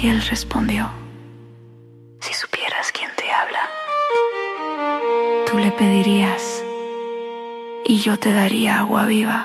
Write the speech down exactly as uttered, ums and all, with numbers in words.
Y él respondió: si supieras quién te habla, tú le pedirías y yo te daría agua viva.